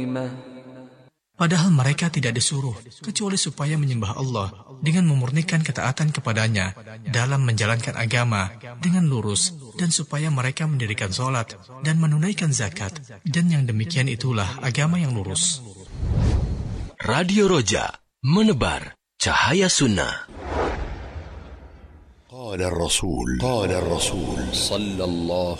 Padahal mereka tidak disuruh, kecuali supaya menyembah Allah dengan memurnikan ketaatan kepadanya dalam menjalankan agama dengan lurus, dan supaya mereka mendirikan sholat dan menunaikan zakat, dan yang demikian itulah agama yang lurus. Radio Roja, menebar cahaya sunnah. قال الرسول صلى الله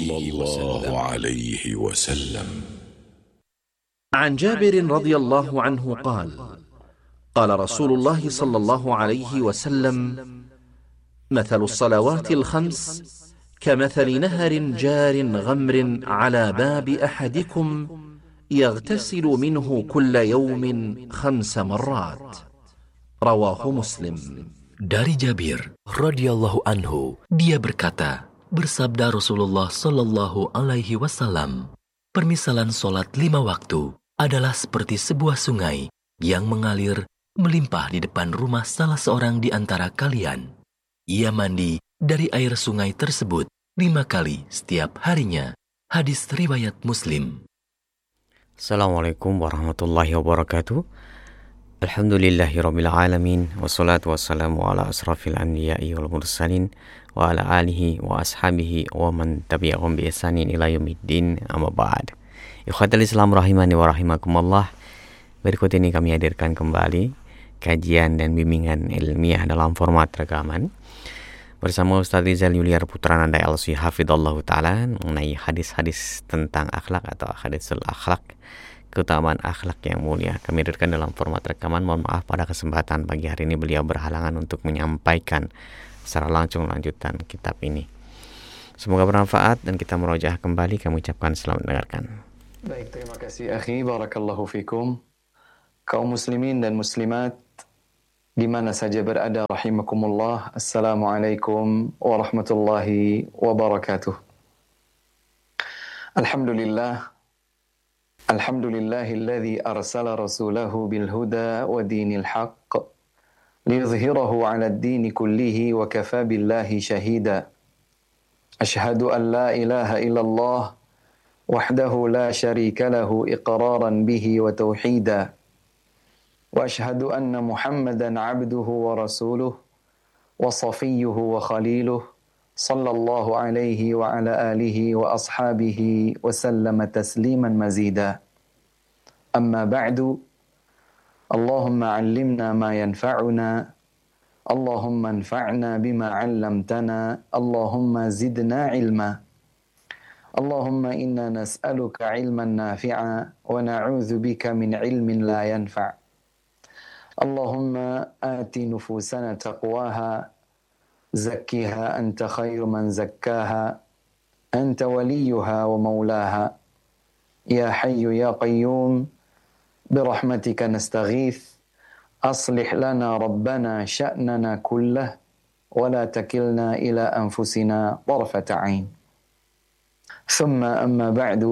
عليه وسلم عن جابر رضي الله عنه قال قال رسول الله صلى الله عليه وسلم مثل الصلوات الخمس كمثل نهر جار غمر على باب أحدكم يغتسل منه كل يوم 5 مرات رواه مسلم. Dari Jabir radhiyallahu anhu, dia berkata, bersabda Rasulullah sallallahu alaihi wasallam, permisalan solat 5 waktu adalah seperti sebuah sungai yang mengalir melimpah di depan rumah salah seorang di antara kalian. Ia mandi dari air sungai tersebut 5 kali setiap harinya. Hadis riwayat Muslim. Assalamualaikum warahmatullahi wabarakatuh. Alhamdulillahirabbil alamin, wassalatu wassalamu ala asrafil anbiya'i wal mursalin wa ala alihi wa ashabihi wa man tabi'ahum bi ihsanin ila yaumiddin, amma ba'd. Ikhwatal Islam rahimani wa rahimakumullah. Berikut ini kami hadirkan kembali kajian dan bimbingan ilmiah dalam format rekaman bersama Ustaz Rizal Yuliar Putra Nanda LC Hafidhallahu Ta'ala mengenai hadis-hadis tentang akhlak atau hadisul akhlak, keutamaan akhlak yang mulia. Kami hadirkan dalam format rekaman. Mohon maaf pada kesempatan pagi hari ini beliau berhalangan untuk menyampaikan secara langsung lanjutan kitab ini. Semoga bermanfaat dan kita merojaah kembali. Kami ucapkan selamat mendengarkan. Baik, terima kasih akhi, barakallahu fikum. Kaum muslimin dan muslimat di mana saja berada rahimakumullah. Assalamualaikum warahmatullahi wabarakatuh. Alhamdulillahilladzi arsala rasulahu bil huda wa dinil haqq liyuzhirahu 'ala ad-din kullihi wa kafa billahi shahida. Ashhadu an la ilaha illallah wahdahu la syarika lahu iqraran bihi wa tauhida. Wa ashhadu anna Muhammadan 'abduhu wa rasuluhu wa safiyyuhu wa khaliluhu sallallahu alaihi wa ala alihi wa ashabihi wa sallama tasliman mazida. Amma ba'du. Allahumma 'allimna ma yanfa'una. Allahumma anfa'na bima 'allamtana. Allahumma zidna 'ilma. Allahumma inna nas'aluka 'ilman nafi'a wa na'udzu bika min 'ilmin la yanfa'. Allahumma ati nufusana taqwaha زكها أنت خير من زكاها أنت وليها ومولاها يا حي يا قيوم برحمتك نستغيث أصلح لنا ربنا شأننا كله ولا تكلنا إلى أنفسنا طرفة عين ثم أما بعد.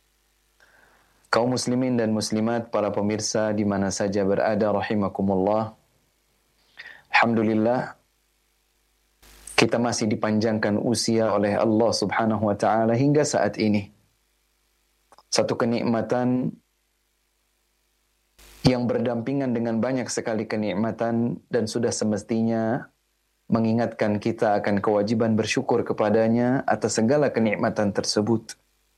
Kaum muslimin dan muslimat, para pemirsa di mana saja berada rahimakumullah. Alhamdulillah, kita masih dipanjangkan usia oleh Allah Subhanahu wa Ta'ala hingga saat ini. Satu kenikmatan yang berdampingan dengan banyak sekali kenikmatan, dan sudah semestinya mengingatkan kita akan kewajiban bersyukur kepadanya atas segala kenikmatan tersebut.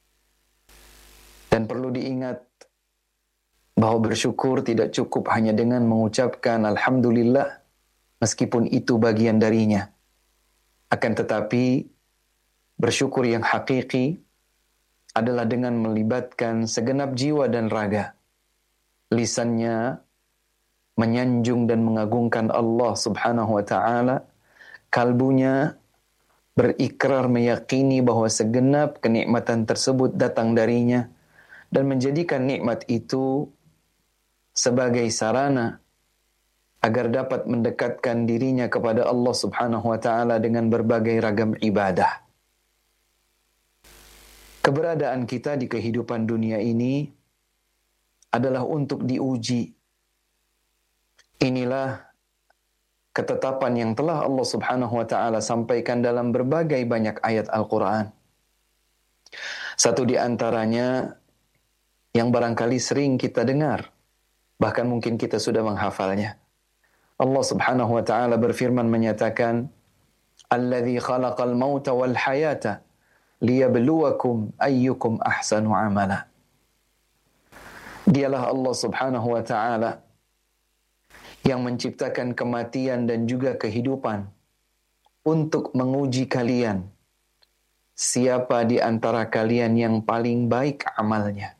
Dan perlu diingat bahwa bersyukur tidak cukup hanya dengan mengucapkan Alhamdulillah, meskipun itu bagian darinya. Akan tetapi, bersyukur yang hakiki adalah dengan melibatkan segenap jiwa dan raga. Lisannya menyanjung dan mengagungkan Allah Subhanahu wa Ta'ala. Kalbunya berikrar meyakini bahwa segenap kenikmatan tersebut datang darinya, dan menjadikan nikmat itu sebagai sarana agar dapat mendekatkan dirinya kepada Allah Subhanahu wa Ta'ala dengan berbagai ragam ibadah. Keberadaan kita di kehidupan dunia ini adalah untuk diuji. Inilah ketetapan yang telah Allah Subhanahu wa Ta'ala sampaikan dalam berbagai banyak ayat Al-Quran. Satu di antaranya yang barangkali sering kita dengar, bahkan mungkin kita sudah menghafalnya. Allah Subhanahu wa taala berfirman menyatakan, "Alladzi khalaqal mauta wal hayata liyabluwakum ayyukum ahsanu amala." Dialah Allah Subhanahu wa taala yang menciptakan kematian dan juga kehidupan untuk menguji kalian, siapa di antara kalian yang paling baik amalnya.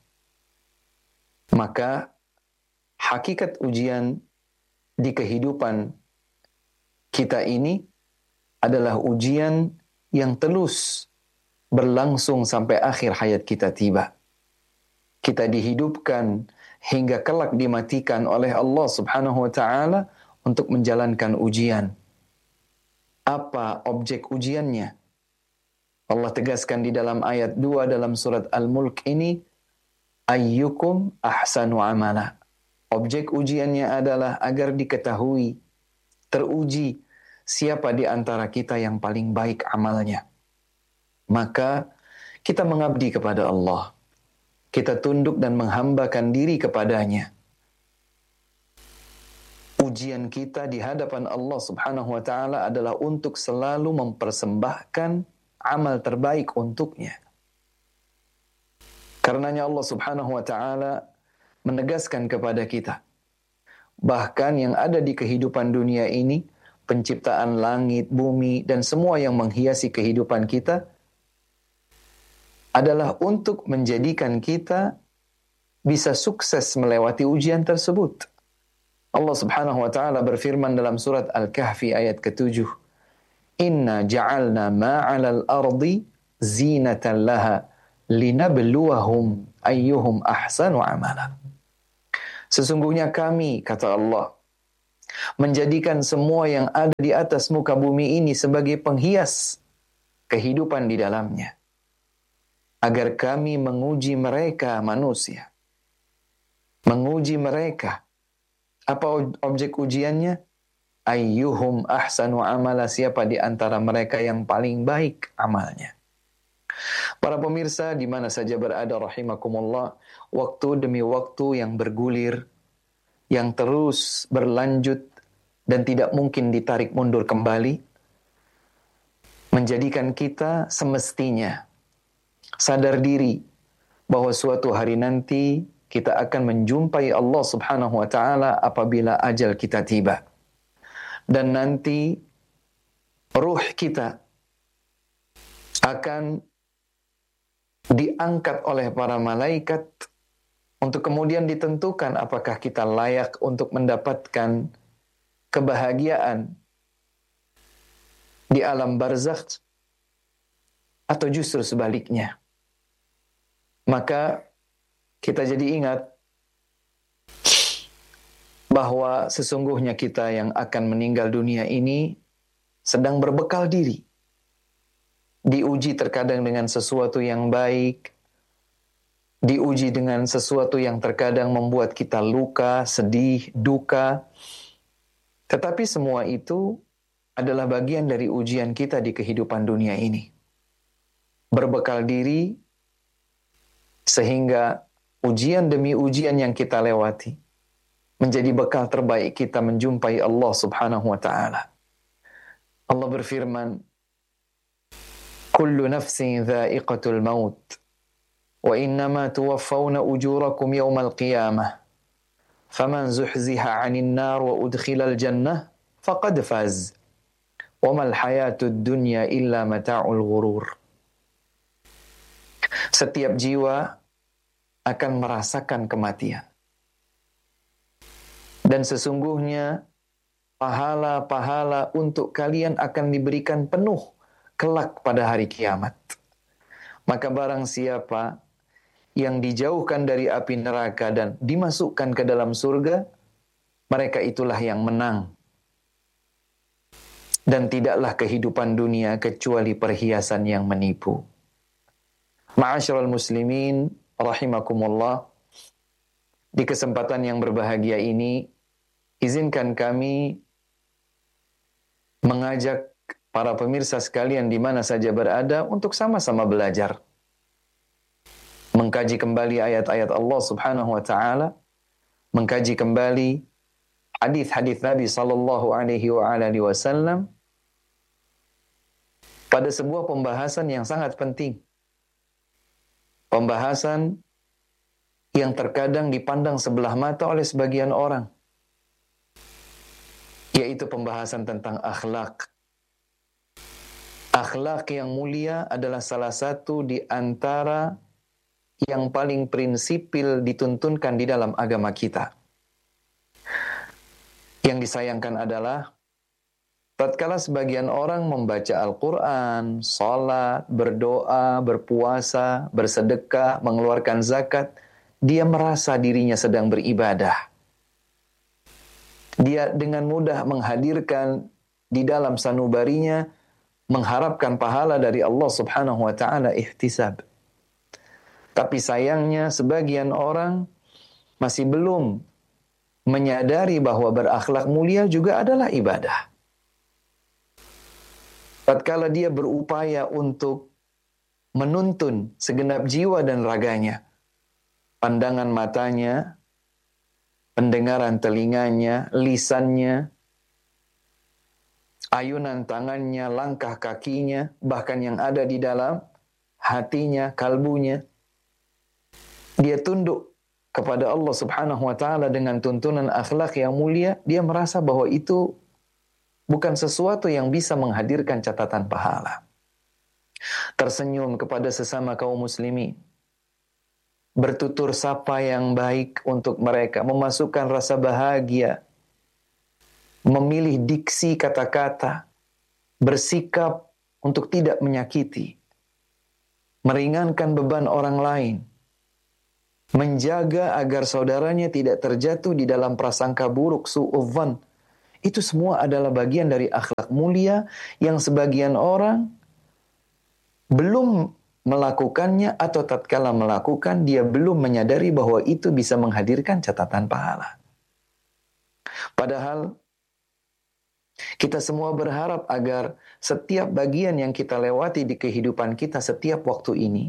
Maka hakikat ujian di kehidupan kita ini adalah ujian yang terus berlangsung sampai akhir hayat kita tiba. Kita dihidupkan hingga kelak dimatikan oleh Allah Subhanahu wa taala untuk menjalankan ujian. Apa objek ujiannya? Allah tegaskan di dalam ayat 2 dalam surat Al-Mulk ini, ayyukum ahsanu amala. Objek ujiannya adalah agar diketahui, teruji siapa di antara kita yang paling baik amalnya. Maka kita mengabdi kepada Allah. Kita tunduk dan menghambakan diri kepadanya. Ujian kita di hadapan Allah Subhanahu wa taala adalah untuk selalu mempersembahkan amal terbaik untuknya. Karenanya Allah Subhanahu wa taala menegaskan kepada kita, bahkan yang ada di kehidupan dunia ini, penciptaan langit, bumi, dan semua yang menghiasi kehidupan kita, adalah untuk menjadikan kita bisa sukses melewati ujian tersebut. Allah Subhanahu wa taala berfirman dalam surat Al-Kahfi ayat ke-7, "Inna ja'alna ma'alal ardi zinatan laha linabluwahum ayyuhum ahsanu amala." Sesungguhnya kami, kata Allah, menjadikan semua yang ada di atas muka bumi ini sebagai penghias kehidupan di dalamnya, agar kami menguji mereka manusia. Menguji mereka. Apa objek ujiannya? Ayyuhum ahsanu amala, siapa di antara mereka yang paling baik amalnya. Para pemirsa di mana saja berada rahimakumullah, waktu demi waktu yang bergulir, yang terus berlanjut dan tidak mungkin ditarik mundur kembali, menjadikan kita semestinya sadar diri bahwa suatu hari nanti kita akan menjumpai Allah Subhanahu wa taala apabila ajal kita tiba. Dan nanti ruh kita akan diangkat oleh para malaikat untuk kemudian ditentukan apakah kita layak untuk mendapatkan kebahagiaan di alam barzakh atau justru sebaliknya. Maka kita jadi ingat bahwa sesungguhnya kita yang akan meninggal dunia ini sedang berbekal diri. Diuji terkadang dengan sesuatu yang baik, diuji dengan sesuatu yang terkadang membuat kita luka, sedih, duka. Tetapi semua itu adalah bagian dari ujian kita di kehidupan dunia ini. Berbekal diri sehingga ujian demi ujian yang kita lewati menjadi bekal terbaik kita menjumpai Allah Subhanahu wa taala. Allah berfirman, "Kullu nafsin dha'iqatul maut wa innama tuwaffawna ujurakum yawmal qiyamah. Faman zuhziha 'anil nar wa udkhilal jannah faqad faz. Wa mal hayatud dunya illa mata'ul ghurur." Setiap jiwa akan merasakan kematian. Dan sesungguhnya pahala-pahala untuk kalian akan diberikan penuh kelak pada hari kiamat. Maka barang siapa yang dijauhkan dari api neraka dan dimasukkan ke dalam surga, mereka itulah yang menang. Dan tidaklah kehidupan dunia kecuali perhiasan yang menipu. Ma'asyiral muslimin rahimakumullah, di kesempatan yang berbahagia ini, izinkan kami mengajak para pemirsa sekalian di mana saja berada untuk sama-sama belajar. mengkaji kembali ayat-ayat Allah Subhanahu wa taala, mengkaji kembali hadis-hadis Nabi sallallahu alaihi wasallam pada sebuah pembahasan yang sangat penting. Pembahasan yang terkadang dipandang sebelah mata oleh sebagian orang, yaitu pembahasan tentang akhlak. Akhlak yang mulia adalah salah satu di antara yang paling prinsipil dituntunkan di dalam agama kita. Yang disayangkan adalah tatkala sebagian orang membaca Al-Quran, salat, berdoa, berpuasa, bersedekah, mengeluarkan zakat, dia merasa dirinya sedang beribadah. Dia dengan mudah menghadirkan di dalam sanubarinya, mengharapkan pahala dari Allah Subhanahu wa ta'ala, ihtisab. Tapi sayangnya sebagian orang masih belum menyadari bahwa berakhlak mulia juga adalah ibadah. Tatkala dia berupaya untuk menuntun segenap jiwa dan raganya, pandangan matanya, pendengaran telinganya, lisannya, ayunan tangannya, langkah kakinya, bahkan yang ada di dalam hatinya, kalbunya, dia tunduk kepada Allah Subhanahu wa ta'ala dengan tuntunan akhlak yang mulia, dia merasa bahwa itu bukan sesuatu yang bisa menghadirkan catatan pahala. Tersenyum kepada sesama kaum muslimin, bertutur sapa yang baik untuk mereka, memasukkan rasa bahagia, memilih diksi kata-kata, bersikap untuk tidak menyakiti, meringankan beban orang lain, menjaga agar saudaranya tidak terjatuh di dalam prasangka buruk, su'udzan. Itu semua adalah bagian dari akhlak mulia yang sebagian orang belum melakukannya, atau tatkala melakukan dia belum menyadari bahwa itu bisa menghadirkan catatan pahala. Padahal kita semua berharap agar setiap bagian yang kita lewati di kehidupan kita setiap waktu ini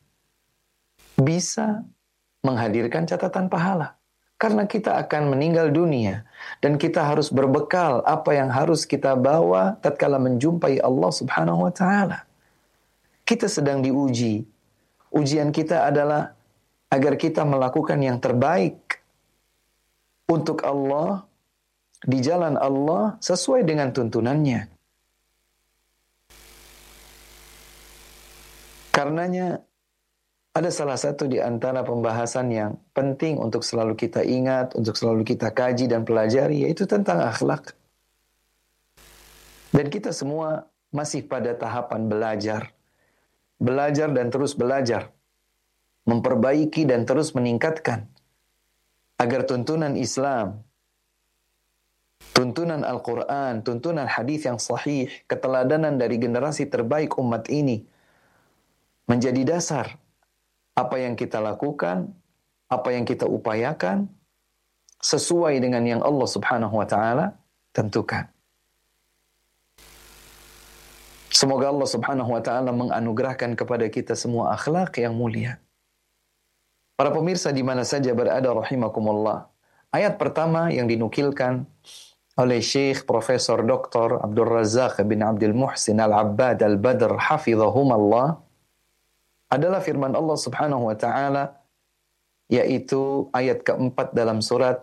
bisa menghadirkan catatan pahala. Karena kita akan meninggal dunia dan kita harus berbekal apa yang harus kita bawa tatkala menjumpai Allah Subhanahu wa ta'ala. Kita sedang diuji. Ujian kita adalah agar kita melakukan yang terbaik untuk Allah, di jalan Allah, sesuai dengan tuntunannya. Karenanya, ada salah satu di antara pembahasan yang penting untuk selalu kita ingat, untuk selalu kita kaji dan pelajari, yaitu tentang akhlak. Dan kita semua masih pada tahapan belajar. Belajar dan terus belajar. Memperbaiki dan terus meningkatkan. Agar tuntunan Islam, tuntunan Al-Quran, tuntunan hadis yang sahih, keteladanan dari generasi terbaik umat ini, menjadi dasar apa yang kita lakukan, apa yang kita upayakan, sesuai dengan yang Allah Subhanahu wa ta'ala tentukan. Semoga Allah Subhanahu wa ta'ala menganugerahkan kepada kita semua akhlak yang mulia. Para pemirsa di mana saja berada rahimakumullah. Ayat pertama yang dinukilkan oleh Syekh Profesor Dr. Abdul Razak bin Abdul Muhsin Al-Abbad Al-Badr Hafizahumallah adalah firman Allah Subhanahu wa ta'ala, yaitu ayat keempat dalam surat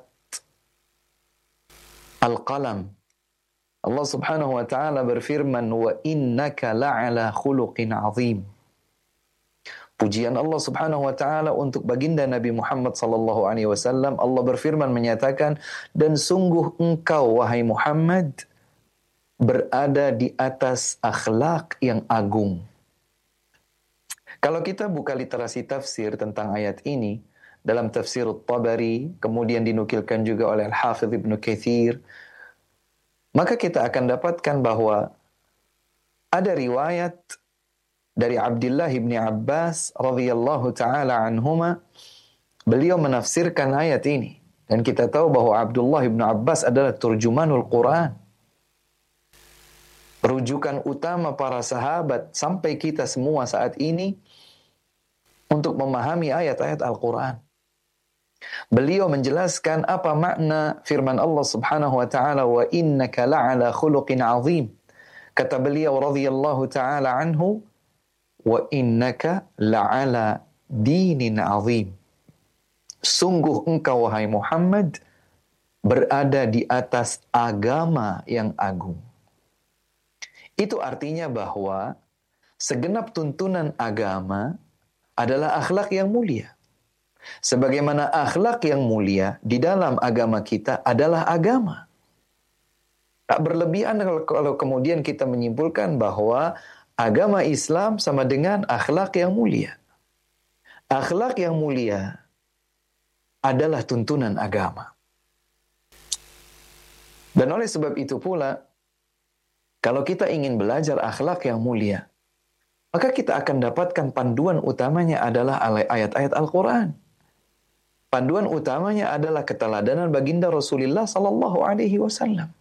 Al-Qalam. Allah Subhanahu wa ta'ala berfirman, wa innaka la'ala khuluqin azim. Pujian Allah Subhanahu wa ta'ala untuk baginda Nabi Muhammad sallallahu alaihi wasallam. Allah berfirman menyatakan, dan sungguh engkau wahai Muhammad berada di atas akhlak yang agung. Kalau kita buka literasi tafsir tentang ayat ini, dalam tafsir At-Tabari, kemudian dinukilkan juga oleh Al-Hafidh Ibnu Katsir, maka kita akan dapatkan bahwa ada riwayat dari Abdullah bin Abbas radhiyallahu taala anhuma, beliau menafsirkan ayat ini. Dan kita tahu bahwa Abdullah bin Abbas adalah turjumanul Quran, rujukan utama para sahabat sampai kita semua saat ini untuk memahami ayat-ayat Al-Quran. Beliau menjelaskan apa makna firman Allah Subhanahu wa taala, wa innaka la'ala khuluqin 'azim. Kata beliau radhiyallahu taala anhu, wa innaka la'ala dinin 'azim. Sungguh engkau wahai Muhammad berada di atas agama yang agung. Itu artinya bahwa segenap tuntunan agama adalah akhlak yang mulia. Sebagaimana akhlak yang mulia di dalam agama kita adalah agama. Tak berlebihan kalau kemudian kita menyimpulkan bahwa agama Islam sama dengan akhlak yang mulia. Akhlak yang mulia adalah tuntunan agama. Dan oleh sebab itu pula, kalau kita ingin belajar akhlak yang mulia, maka kita akan dapatkan panduan utamanya adalah ayat-ayat Al-Quran. Panduan utamanya adalah keteladanan baginda Rasulullah sallallahu alaihi wasallam.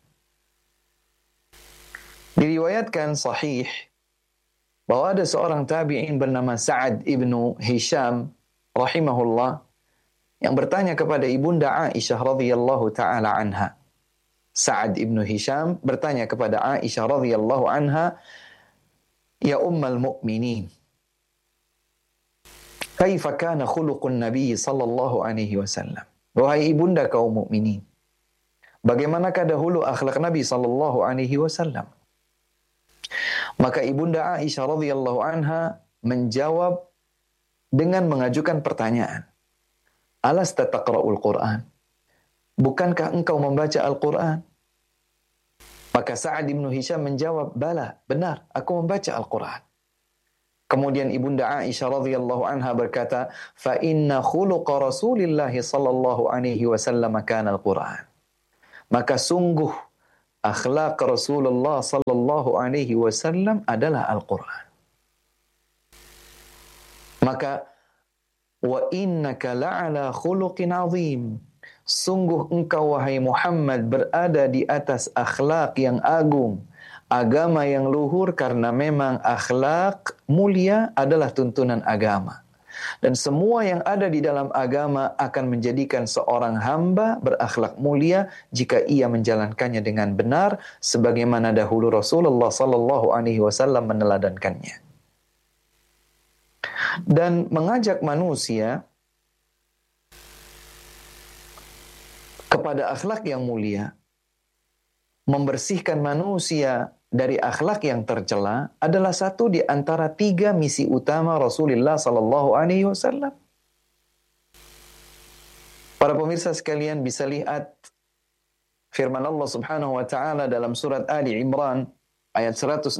Diriwayatkan sahih bahwa ada seorang tabi'in bernama Sa'ad ibnu Hisham rahimahullah yang bertanya kepada ibunda Aisyah radhiyallahu taala anha. Sa'ad ibnu Hisham bertanya kepada Aisyah radhiyallahu anha, "Ya ummul mu'minin, kaifa kana khuluqun Nabi sallallahu alaihi wasallam?" Wahai ibunda kaum mukminin, bagaimanakah dahulu akhlak Nabi sallallahu alaihi wasallam? Maka ibunda Aisyah radhiyallahu anha menjawab dengan mengajukan pertanyaan. Alasta taqra'ul Qur'an? Bukankah engkau membaca Al-Quran? Maka Sa'ad ibn Hisham menjawab, bala, benar, aku membaca Al-Quran. Kemudian ibunda Aisyah radhiyallahu anha berkata, fa inna khuluqa Rasulillah sallallahu alaihi wasallam kana Al-Quran. Maka sungguh akhlak Rasulullah sallallahu alaihi wasallam adalah Al-Quran. Maka wa innaka la'ala khuluqin 'azim. Sungguh engkau wahai Muhammad berada di atas akhlak yang agung, agama yang luhur, karena memang akhlak mulia adalah tuntunan agama. Dan semua yang ada di dalam agama akan menjadikan seorang hamba berakhlak mulia jika ia menjalankannya dengan benar sebagaimana dahulu Rasulullah sallallahu alaihi wasallam meneladankannya. Dan mengajak manusia kepada akhlak yang mulia, membersihkan manusia dari akhlak yang tercela adalah satu di antara 3 misi utama Rasulullah sallallahu alaihi wasallam. Para pemirsa sekalian bisa lihat firman Allah Subhanahu wa taala dalam surat Ali Imran ayat 164.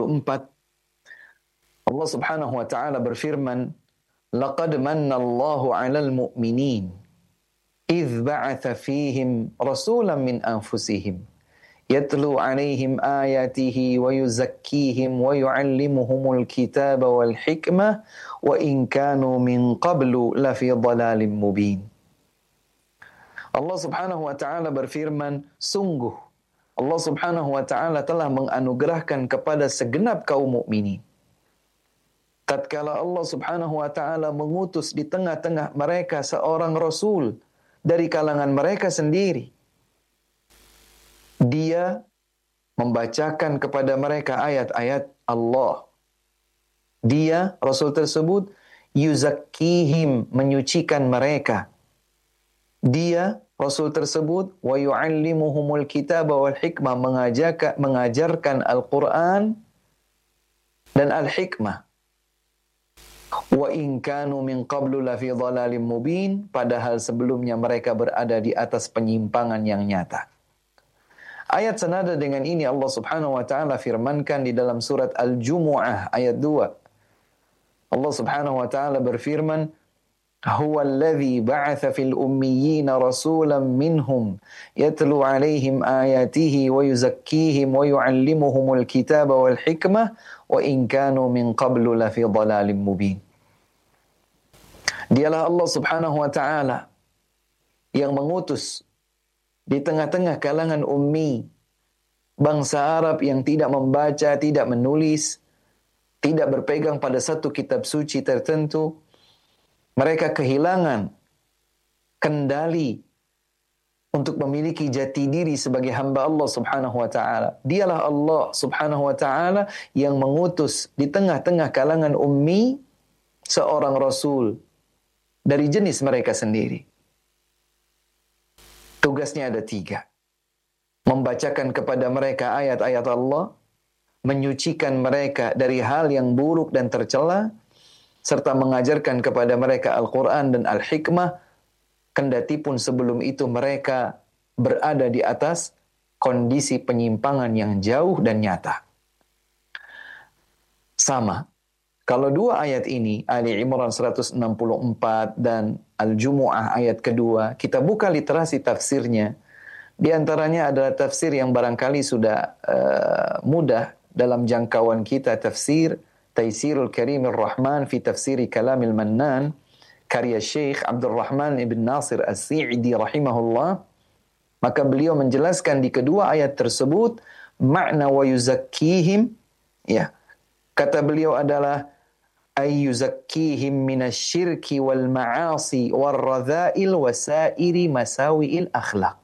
Allah Subhanahu wa taala berfirman, "Laqad manna Allahu 'alal mu'minin idh ba'atha fihim rasulan min anfusihim yatlu 'alaihim ayatihi wa yuzakkihim wa yu'allimuhumul kitaba wal hikmah wa in kanu min qablu lafi dhalalin mubin." Allah Subhanahu wa taala berfirman, sungguh Allah Subhanahu wa taala telah menganugerahkan kepada segenap kaum mukminin tatkala Allah Subhanahu wa taala mengutus di tengah-tengah mereka seorang rasul dari kalangan mereka sendiri. Dia membacakan kepada mereka ayat-ayat Allah. Dia, Rasul tersebut, yuzakkihim, menyucikan mereka. Dia, Rasul tersebut, wa yu'allimuhumul kitaba wal hikmah, mengajarkan Al-Quran dan Al-Hikmah. Wa in kanu min qablu lafi dhalalim mubin, padahal sebelumnya mereka berada di atas penyimpangan yang nyata. Ayat senada dengan ini Allah Subhanahu wa taala firmankan di dalam surat Al-Jumu'ah ayat 2. Allah Subhanahu wa taala berfirman, "Huwa alladhi ba'atha fil ummiyina rasulan minhum yatlu 'alaihim ayatihi wa yuzakkihim wa yu'allimuhumul kitaba wal hikmah wa in kanu min qablu lafi dhalalim mubin." Dialah Allah Subhanahu wa taala yang mengutus di tengah-tengah kalangan ummi, bangsa Arab yang tidak membaca, tidak menulis, tidak berpegang pada satu kitab suci tertentu. Mereka kehilangan kendali untuk memiliki jati diri sebagai hamba Allah subhanahu wa ta'ala. Dialah Allah subhanahu wa ta'ala yang mengutus di tengah-tengah kalangan ummi seorang rasul dari jenis mereka sendiri. Tugasnya ada 3. Membacakan kepada mereka ayat-ayat Allah, menyucikan mereka dari hal yang buruk dan tercela, serta mengajarkan kepada mereka Al-Quran dan Al-Hikmah, kendati pun sebelum itu mereka berada di atas kondisi penyimpangan yang jauh dan nyata. Sama. Kalau 2 ayat ini, Ali Imran 164 dan Al-Jumu'ah ayat kedua, kita buka literasi tafsirnya. Di antaranya adalah tafsir yang barangkali sudah mudah dalam jangkauan kita, tafsir Taisirul Karimir Rahman fi Tafsiri Kalamil Mannan, karya Syekh Abdul Rahman ibn Nasir As-Sa'idi rahimahullah. Maka beliau menjelaskan di kedua ayat tersebut makna wa yuzakkihim, ya. Kata beliau adalah ay yuzakkihim minasyirki wal ma'asi wal radha'il wa sa'iri masawi'il akhlaq.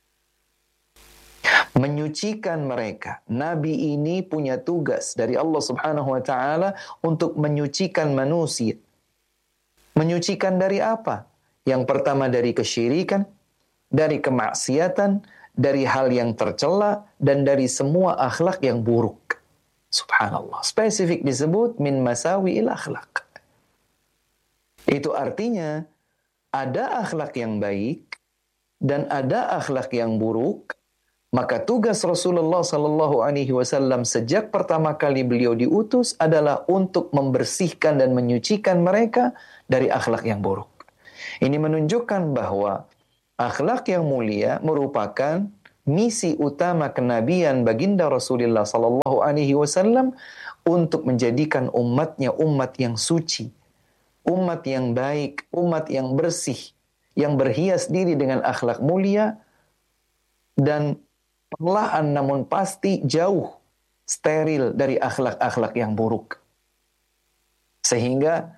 Menyucikan mereka. Nabi ini punya tugas dari Allah Subhanahu wa taala untuk menyucikan manusia. Menyucikan dari apa? Yang pertama dari kesyirikan, dari kemaksiatan, dari hal yang tercela, dan dari semua akhlak yang buruk. Subhanallah. Spesifik disebut min masawi'il akhlak. Itu artinya ada akhlak yang baik dan ada akhlak yang buruk. Maka tugas Rasulullah sallallahu alaihi wasallam sejak pertama kali beliau diutus adalah untuk membersihkan dan menyucikan mereka dari akhlak yang buruk. Ini menunjukkan bahwa akhlak yang mulia merupakan misi utama kenabian baginda Rasulullah sallallahu alaihi wasallam untuk menjadikan umatnya umat yang suci, umat yang baik, umat yang bersih, yang berhias diri dengan akhlak mulia dan perlahan namun pasti jauh steril dari akhlak-akhlak yang buruk. Sehingga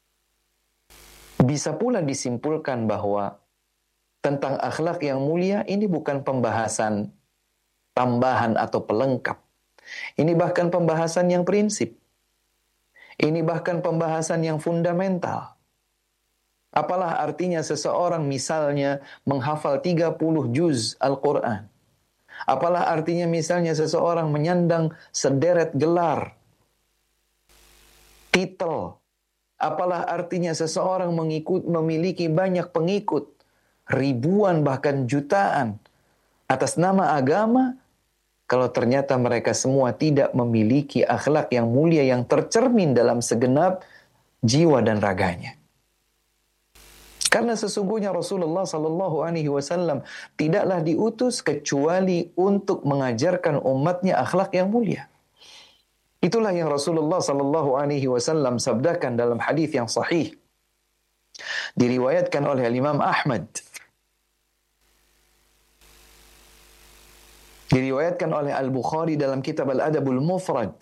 bisa pula disimpulkan bahwa tentang akhlak yang mulia ini bukan pembahasan tambahan atau pelengkap. Ini bahkan pembahasan yang prinsip. Ini bahkan pembahasan yang fundamental. Apalah artinya seseorang misalnya menghafal 30 juz Al-Quran? Apalah artinya misalnya seseorang menyandang sederet gelar, titel? Apalah artinya seseorang memiliki banyak pengikut, ribuan bahkan jutaan, atas nama agama, kalau ternyata mereka semua tidak memiliki akhlak yang mulia yang tercermin dalam segenap jiwa dan raganya. Karena sesungguhnya Rasulullah sallallahu alaihi wasallam tidaklah diutus kecuali untuk mengajarkan umatnya akhlak yang mulia. Itulah yang Rasulullah sallallahu alaihi wasallam sabdakan dalam hadis yang sahih. Diriwayatkan oleh Imam Ahmad. Diriwayatkan oleh Al-Bukhari dalam kitab Al-Adabul Mufrad.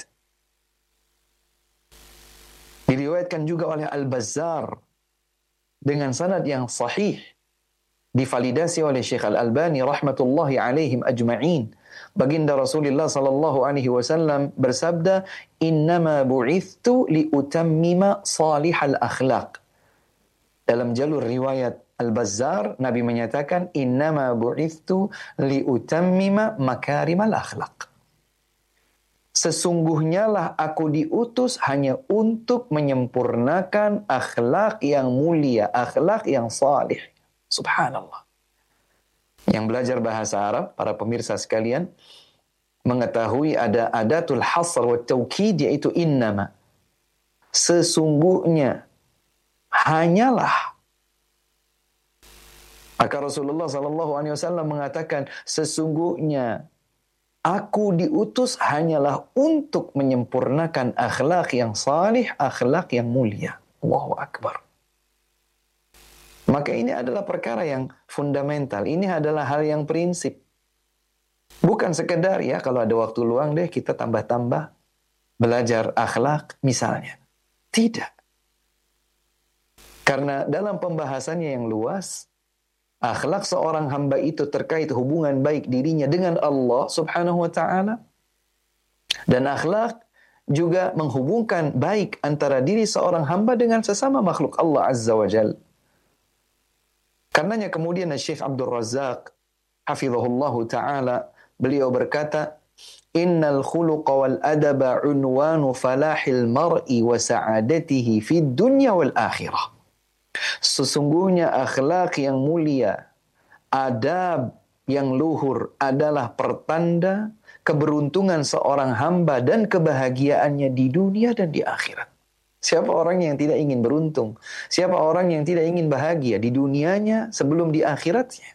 Diriwayatkan juga oleh Al-Bazzar dengan sanad yang sahih, divalidasi oleh Syekh Al-Albani rahmatullahi alaihim ajma'in. Baginda Rasulullah sallallahu alaihi wasallam bersabda, "Innama bu'ithtu liutammima salihal akhlaq." Dalam jalur riwayat Al-Bazzar, Nabi menyatakan, "Innama bu'ithtu liutammima makarimal akhlaq." Sesungguhnya lah aku diutus hanya untuk menyempurnakan akhlak yang mulia, akhlak yang salih. Subhanallah. Yang belajar bahasa Arab, para pemirsa sekalian, mengetahui ada adatul hasr wa taukid, yaitu innama. Sesungguhnya, hanyalah. Maka Rasulullah SAW mengatakan, sesungguhnya aku diutus hanyalah untuk menyempurnakan akhlak yang salih, akhlak yang mulia. Allahu Akbar. Maka ini adalah perkara yang fundamental. Ini adalah hal yang prinsip. Bukan sekedar ya kalau ada waktu luang deh kita tambah-tambah belajar akhlak misalnya. Tidak. Karena dalam pembahasannya yang luas, akhlak seorang hamba itu terkait hubungan baik dirinya dengan Allah Subhanahu wa taala, dan akhlak juga menghubungkan baik antara diri seorang hamba dengan sesama makhluk Allah Azza wa Jal. Karenanya kemudian Syekh Abdul Razak hafizahullahu taala, beliau berkata, innal khuluqa wal adaba unwanu falahil mar'i wa sa'adatihi fid dunya wal akhirah. Sesungguhnya akhlak yang mulia, adab yang luhur adalah pertanda keberuntungan seorang hamba dan kebahagiaannya di dunia dan di akhirat. Siapa orang yang tidak ingin beruntung? Siapa orang yang tidak ingin bahagia di dunianya sebelum di akhiratnya?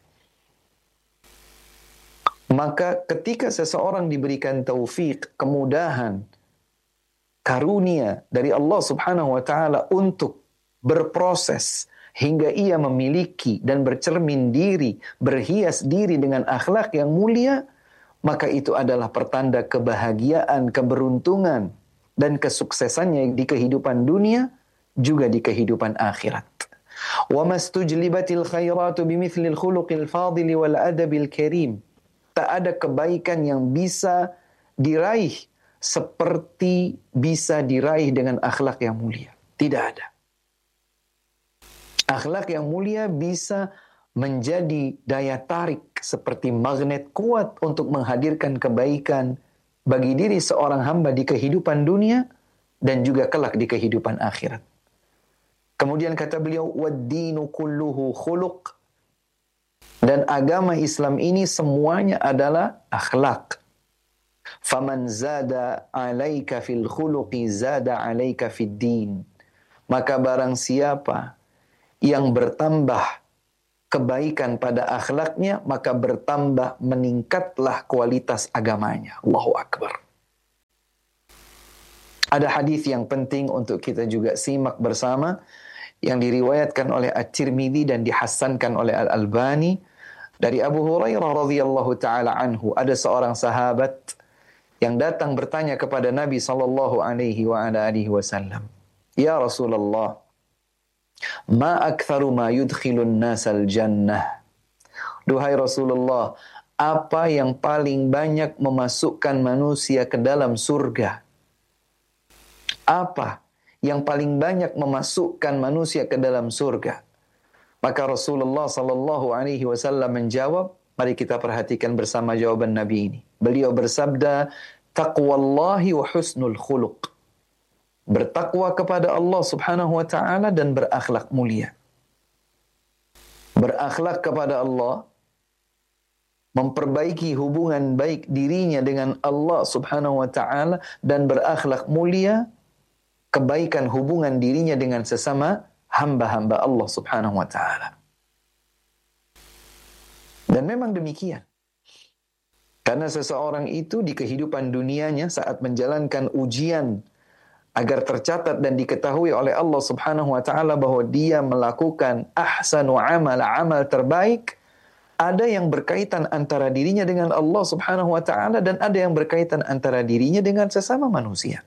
Maka ketika seseorang diberikan taufik, kemudahan, karunia dari Allah Subhanahu wa taala untuk berproses hingga ia memiliki dan bercermin diri, berhias diri dengan akhlak yang mulia, maka itu adalah pertanda kebahagiaan, keberuntungan, dan kesuksesannya di kehidupan dunia, juga di kehidupan akhirat. وَمَا اسْتُجْلِبَتِ الْخَيْرَاتُ بِمِثْلِ الْخُلُقِ الْفَاضِلِ وَالْأَدَبِ الْكَرِيمِ. Tak ada kebaikan yang bisa diraih seperti bisa diraih dengan akhlak yang mulia. Tidak ada. Akhlak yang mulia bisa menjadi daya tarik seperti magnet kuat untuk menghadirkan kebaikan bagi diri seorang hamba di kehidupan dunia dan juga kelak di kehidupan akhirat. Kemudian kata beliau, wad-dinu kulluhu khuluq. Dan agama Islam ini semuanya adalah akhlak. Faman zada 'alaika fil khuluqi zada 'alaika fid din. Maka barang siapa yang bertambah kebaikan pada akhlaknya, maka bertambah meningkatlah kualitas agamanya. Allahu Akbar. Ada hadis yang penting untuk kita juga simak bersama, yang diriwayatkan oleh At-Tirmidzi dan dihasankan oleh Al-Albani dari Abu Hurairah radhiyallahu taala anhu. Ada seorang sahabat yang datang bertanya kepada Nabi sallallahu alaihi wasallam, "Ya Rasulullah, ma aktsaru ma yudkhilun nasal jannah." Duhai Rasulullah, apa yang paling banyak memasukkan manusia ke dalam surga? Apa yang paling banyak memasukkan manusia ke dalam surga? Maka Rasulullah sallallahu alaihi wasallam menjawab, mari kita perhatikan bersama jawaban Nabi ini. Beliau bersabda, taqwallahi wa husnul khuluq. Bertakwa kepada Allah Subhanahu wa taala dan berakhlak mulia. Berakhlak kepada Allah, memperbaiki hubungan baik dirinya dengan Allah Subhanahu wa taala dan berakhlak mulia, kebaikan hubungan dirinya dengan sesama hamba-hamba Allah Subhanahu wa taala. Dan memang demikian. Karena seseorang itu di kehidupan dunianya saat menjalankan ujian agar tercatat dan diketahui oleh Allah Subhanahu wa taala bahwa dia melakukan ahsanu amal terbaik, ada yang berkaitan antara dirinya dengan Allah Subhanahu wa taala dan ada yang berkaitan antara dirinya dengan sesama manusia.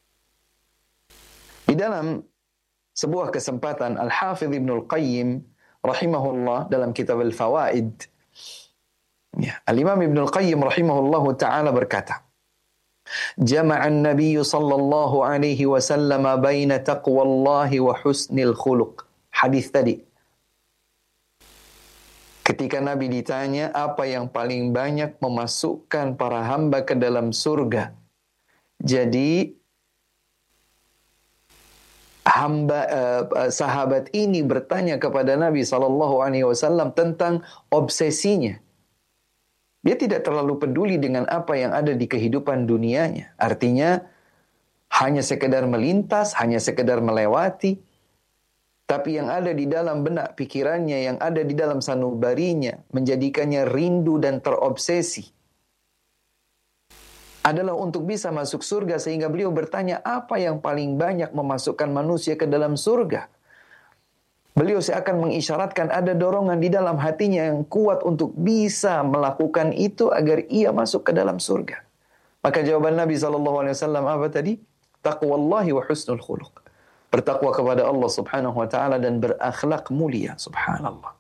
Di dalam sebuah kesempatan Al-Hafidh Ibnul Qayyim rahimahullah dalam kitab Al-Fawaid, Al-Imam Ibnul Qayyim rahimahullahu taala berkata, Jama'an Nabi sallallahu alaihi wasallam baina taqwallahi wa husnil khuluq. Hadis tadi. Ketika Nabi ditanya apa yang paling banyak memasukkan para hamba ke dalam surga. Jadi sahabat ini bertanya kepada Nabi sallallahu alaihi wasallam tentang obsesinya. Dia tidak terlalu peduli dengan apa yang ada di kehidupan dunianya. Artinya, hanya sekedar melintas, hanya sekedar melewati. Tapi yang ada di dalam benak pikirannya, yang ada di dalam sanubarinya, menjadikannya rindu dan terobsesi. Adalah untuk bisa masuk surga, sehingga beliau bertanya, apa yang paling banyak memasukkan manusia ke dalam surga? Beliau seakan mengisyaratkan ada dorongan di dalam hatinya yang kuat untuk bisa melakukan itu agar ia masuk ke dalam surga. Maka jawaban Nabi SAW apa tadi? Taqwallahi wa husnul khuluq. bertakwa kepada Allah Subhanahu wa taala dan berakhlak mulia, subhanallah.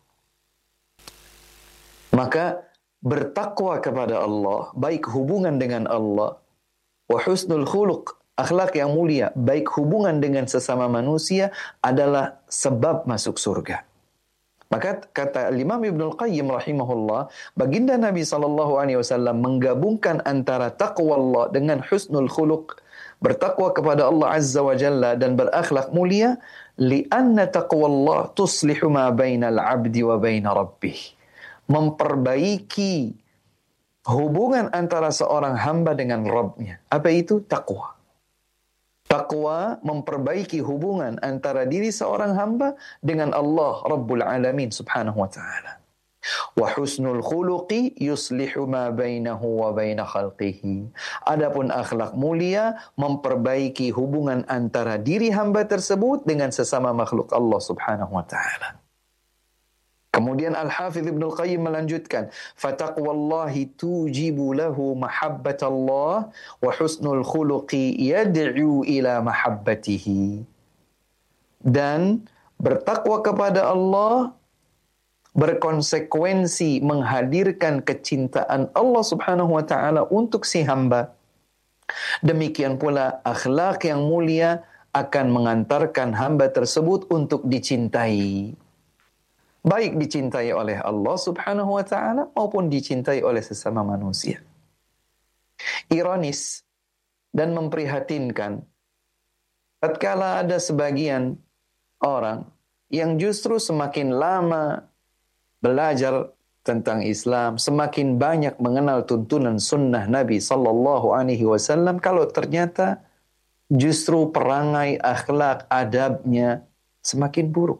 Maka bertakwa kepada Allah, baik hubungan dengan Allah, wa husnul khuluq, akhlak yang mulia, baik hubungan dengan sesama manusia adalah sebab masuk surga. Maka kata Imam Ibnul Qayyim rahimahullah, baginda Nabi SAW menggabungkan antara taqwa Allah dengan husnul khuluq, bertakwa kepada Allah Azza wa Jalla dan berakhlak mulia, li'anna taqwa Allah tuslihu ma bainal abdi wa baina rabbih. Memperbaiki hubungan antara seorang hamba dengan Rabb-nya. Apa itu? Taqwa. Taqwa memperbaiki hubungan antara diri seorang hamba dengan Allah Rabbul Alamin subhanahu wa ta'ala. Wa husnul khuluqi yuslihu ma bainahu wa baina khalqihi. Adapun akhlak mulia memperbaiki hubungan antara diri hamba tersebut dengan sesama makhluk Allah subhanahu wa ta'ala. Kemudian Al-Hafidh Ibnul Qayyim melanjutkan, fataqwallahi tujibu lahu mahabbatallah wa husnul khuluqi yad'u ila mahabbatihi. Dan bertakwa kepada Allah berkonsekuensi menghadirkan kecintaan Allah Subhanahu wa taala untuk si hamba. Demikian pula akhlak yang mulia akan mengantarkan hamba tersebut untuk dicintai. Baik dicintai oleh Allah Subhanahu wa taala maupun dicintai oleh sesama manusia. Ironis dan memprihatinkan tatkala ada sebagian orang yang justru semakin lama belajar tentang Islam, semakin banyak mengenal tuntunan sunnah Nabi sallallahu alaihi wasallam, kalau ternyata justru perangai, akhlak, adabnya semakin buruk.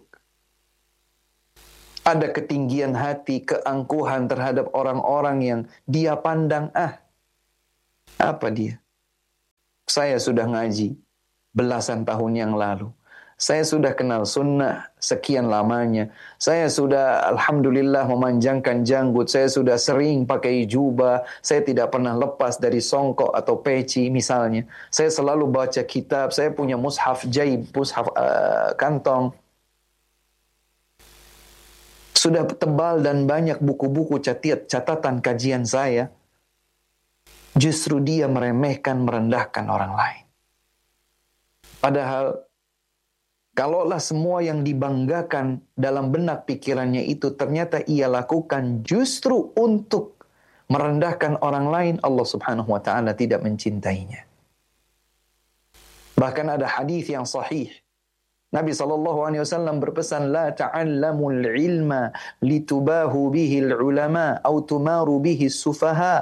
Ada ketinggian hati, keangkuhan terhadap orang-orang yang dia pandang, apa dia? Saya sudah ngaji belasan tahun yang lalu. Saya sudah kenal sunnah sekian lamanya. Saya sudah alhamdulillah memanjangkan janggut. Saya sudah sering pakai jubah. Saya tidak pernah lepas dari songkok atau peci misalnya. Saya selalu baca kitab. Saya punya mushaf jaib, mushaf kantong. Sudah tebal dan banyak buku-buku catatan kajian saya. Justru dia meremehkan, merendahkan orang lain. Padahal, kalaulah semua yang dibanggakan dalam benak pikirannya itu ternyata ia lakukan justru untuk merendahkan orang lain, Allah Subhanahu wa taala tidak mencintainya. Bahkan ada hadis yang sahih. Nabi SAW berpesan, la ta'allamul ilma litubahu bihil ulama au tumaru bihi sufaha.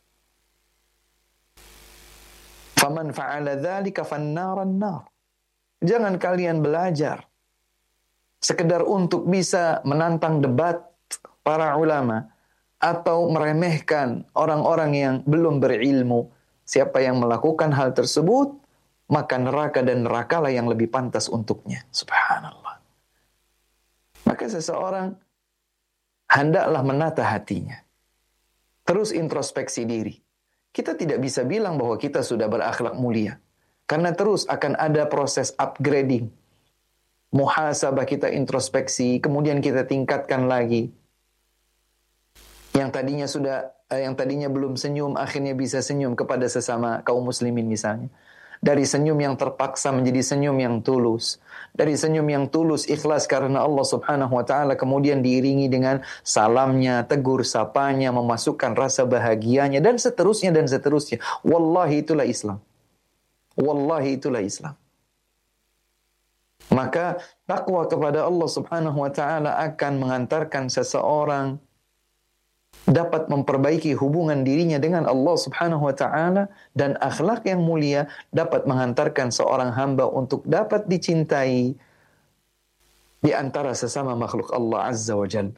Faman fa'ala dhalika fannaran nar. Jangan kalian belajar sekedar untuk bisa menantang debat para ulama atau meremehkan orang-orang yang belum berilmu. Siapa yang melakukan hal tersebut, maka neraka dan nerakalah yang lebih pantas untuknya. Subhanallah. Maka seseorang hendaklah menata hatinya. Terus introspeksi diri. Kita tidak bisa bilang bahwa kita sudah berakhlak mulia. Karena terus akan ada proses upgrading. Muhasabah, kita introspeksi, kemudian kita tingkatkan lagi. Yang tadinya belum senyum, akhirnya bisa senyum kepada sesama kaum muslimin misalnya. Dari senyum yang terpaksa menjadi senyum yang tulus. Dari senyum yang tulus, ikhlas karena Allah Subhanahu wa ta'ala, kemudian diiringi dengan salamnya, tegur sapanya, memasukkan rasa bahagianya, dan seterusnya, dan seterusnya. Wallahi itulah Islam. Wallahi itulah Islam. Maka takwa kepada Allah Subhanahu wa ta'ala akan mengantarkan seseorang dapat memperbaiki hubungan dirinya dengan Allah Subhanahu wa ta'ala, dan akhlak yang mulia dapat mengantarkan seorang hamba untuk dapat dicintai di antara sesama makhluk Allah Azza wa Jalla.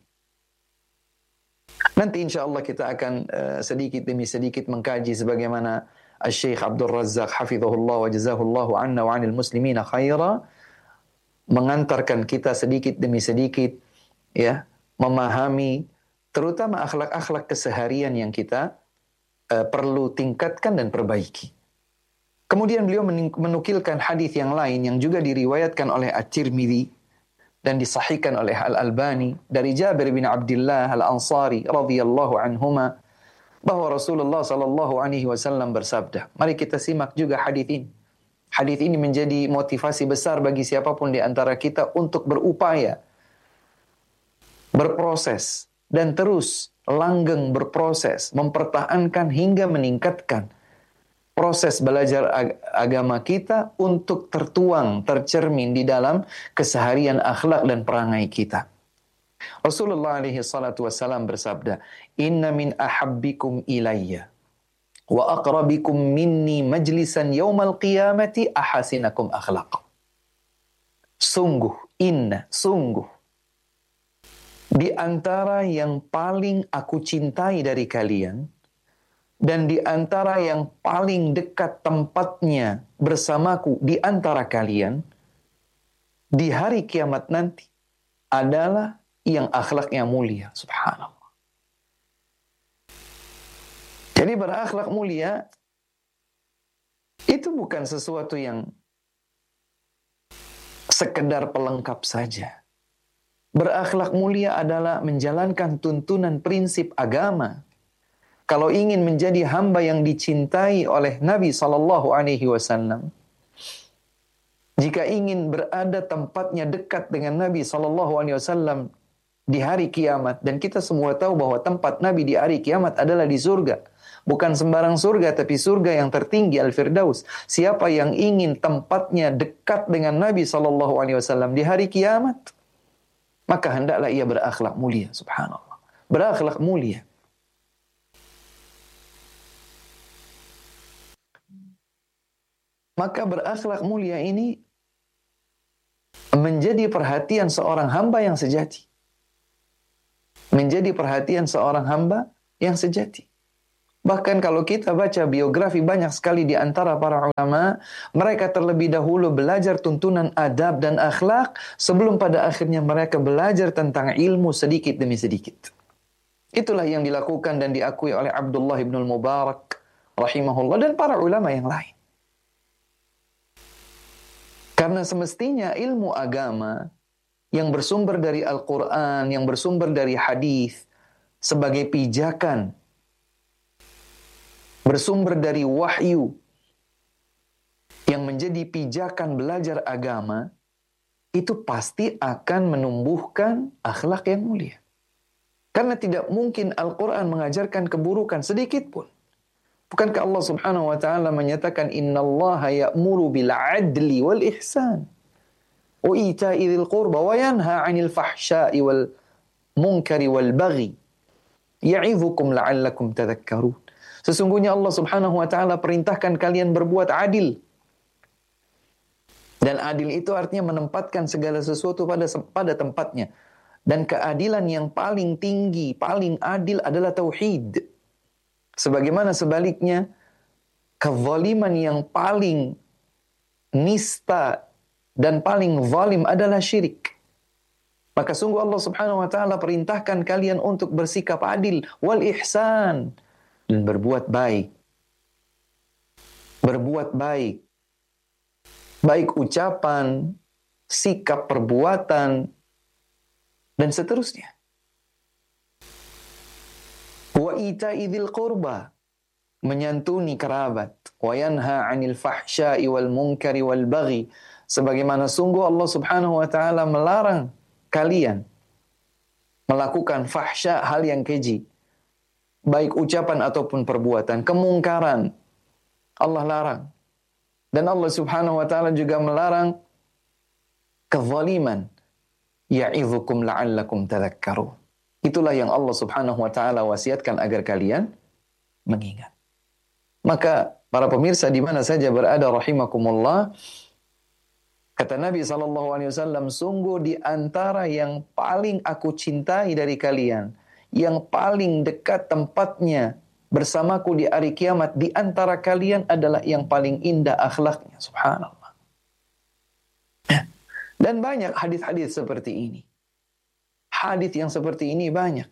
Nanti insya Allah kita akan sedikit demi sedikit mengkaji sebagaimana Syekh Abdul Razzaq hafizahullah wa jazahullahu anna wa anil muslimina khaira mengantarkan kita sedikit demi sedikit ya memahami terutama akhlak-akhlak keseharian yang kita perlu tingkatkan dan perbaiki. Kemudian beliau menukilkan hadis yang lain yang juga diriwayatkan oleh At-Tirmidzi dan disahihkan oleh Al-Albani dari Jabir bin Abdullah Al-Ansari radhiyallahu anhuma bahwa Rasulullah sallallahu alaihi wasallam bersabda. Mari kita simak juga hadis ini. Hadis ini menjadi motivasi besar bagi siapapun di antara kita untuk berupaya, berproses, dan terus langgeng berproses, mempertahankan hingga meningkatkan proses belajar agama kita untuk tertuang, tercermin di dalam keseharian akhlak dan perangai kita. Rasulullah alaihi salatu wassalam bersabda, "Inna min ahabbikum ilayya wa aqrabikum minni majlisan yaumal qiyamati ahasinakum akhlaq." Sungguh, sungguh di antara yang paling aku cintai dari kalian dan di antara yang paling dekat tempatnya bersamaku di antara kalian di hari kiamat nanti adalah yang akhlaknya mulia. Subhanallah. Jadi berakhlak mulia itu bukan sesuatu yang sekedar pelengkap saja. Berakhlak mulia adalah menjalankan tuntunan prinsip agama. Kalau ingin menjadi hamba yang dicintai oleh Nabi SAW, jika ingin berada tempatnya dekat dengan Nabi SAW di hari kiamat, dan kita semua tahu bahwa tempat Nabi di hari kiamat adalah di surga. Bukan sembarang surga, tapi surga yang tertinggi, Al-Firdaus. Siapa yang ingin tempatnya dekat dengan Nabi SAW di hari kiamat, maka hendaklah ia berakhlak mulia. Subhanallah. Berakhlak mulia. Maka berakhlak mulia ini menjadi perhatian seorang hamba yang sejati. Menjadi perhatian seorang hamba yang sejati. Bahkan kalau kita baca biografi banyak sekali di antara para ulama, mereka terlebih dahulu belajar tuntunan adab dan akhlak sebelum pada akhirnya mereka belajar tentang ilmu sedikit demi sedikit. Itulah yang dilakukan dan diakui oleh Abdullah ibn al-Mubarak rahimahullah dan para ulama yang lain. Karena semestinya ilmu agama yang bersumber dari Al-Quran, yang bersumber dari hadis sebagai pijakan, bersumber dari wahyu yang menjadi pijakan belajar agama, itu pasti akan menumbuhkan akhlak yang mulia. Karena tidak mungkin Al-Quran mengajarkan keburukan sedikit pun. Bukankah Allah Subhanahu wa taala menyatakan innallaha ya'muru bil 'adli wal ihsan wa ita'i dzil qurba wa yanha 'anil fahsya'i wal munkari wal baghi ya'idzukum la'allakum tadhakkarun. Sesungguhnya Allah Subhanahu wa taala perintahkan kalian berbuat adil. Dan adil itu artinya menempatkan segala sesuatu pada tempatnya. Dan keadilan yang paling tinggi, paling adil adalah tauhid. Sebagaimana sebaliknya, kezaliman yang paling nista dan paling zalim adalah syirik. Maka sungguh Allah Subhanahu wa taala perintahkan kalian untuk bersikap adil wal ihsan dan berbuat baik. Berbuat baik. Baik ucapan, sikap perbuatan dan seterusnya. Wa ita'i dzil qurba, menyantuni kerabat. Wa yanha 'anil fahsya'i wal munkari wal baghi, sebagaimana sungguh Allah Subhanahu wa taala melarang kalian melakukan fahsya, hal yang keji, baik ucapan ataupun perbuatan, kemungkaran. Allah larang. Dan Allah Subhanahu wa taala juga melarang kezaliman. Ya'idzukum la'allakum tadhakkarun. Itulah yang Allah Subhanahu wa taala wasiatkan agar kalian mengingat. Maka para pemirsa di mana saja berada rahimakumullah, kata Nabi SAW, sungguh di antara yang paling aku cintai dari kalian, yang paling dekat tempatnya bersamaku di hari kiamat di antara kalian adalah yang paling indah akhlaknya. Subhanallah. Dan banyak hadis-hadis seperti ini. Hadis yang seperti ini banyak.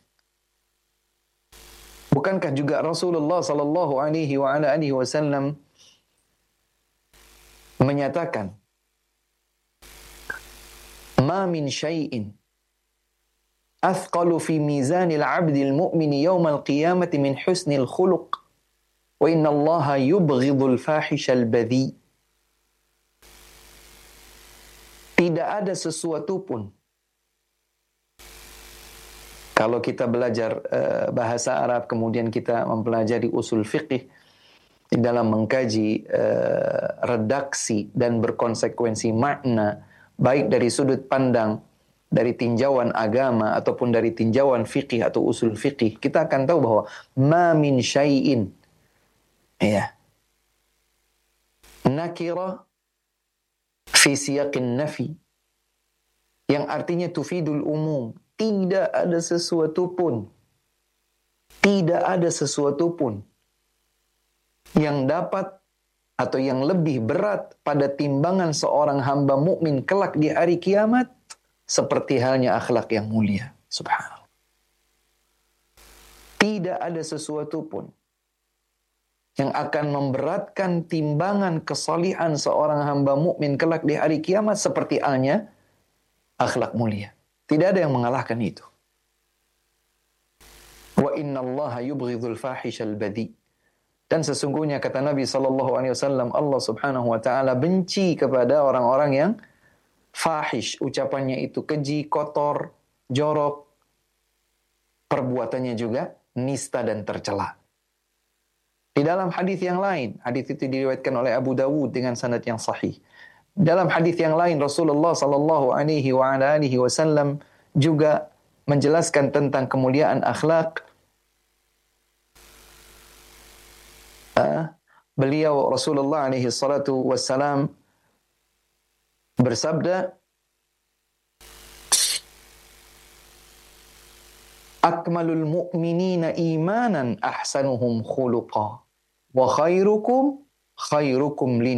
Bukankah juga Rasulullah sallallahu alaihi wasallam menyatakan, "Ma min syai'in athqalu fi mizanil 'abdil mu'mini yawmal qiyamati min husnil khuluq wa inna Allaha yubghidul fahishal badhi." Tidak ada sesuatu pun. Kalau kita belajar bahasa Arab, kemudian kita mempelajari usul fiqih, dalam mengkaji redaksi dan berkonsekuensi makna, baik dari sudut pandang, dari tinjauan agama, ataupun dari tinjauan fiqih atau usul fiqih, kita akan tahu bahwa ma min syai'in, ya, nakira fi siyaqin nafi, yang artinya tufidul umum. Tidak ada sesuatu pun yang dapat atau yang lebih berat pada timbangan seorang hamba mukmin kelak di hari kiamat seperti halnya akhlak yang mulia. Subhanallah. Tidak ada sesuatu pun yang akan memberatkan timbangan kesalihan seorang hamba mukmin kelak di hari kiamat seperti halnya akhlak mulia. Tidak ada yang mengalahkan itu. Wa inna Allaha yubghidul fahishal badi. Dan sesungguhnya kata Nabi SAW, Allah subhanahu wa ta'ala benci kepada orang-orang yang fahish. Ucapannya itu keji, kotor, jorok. Perbuatannya juga nista dan tercela. Di dalam hadis yang lain, hadis itu diriwayatkan oleh Abu Dawud dengan sanad yang sahih. Dalam hadis yang lain, Rasulullah SAW juga menjelaskan tentang kemuliaan akhlak. Beliau Rasulullah SAW bersabda, "Akmalul mu'minina imanan ahsanuhum khuluqa wa khairukum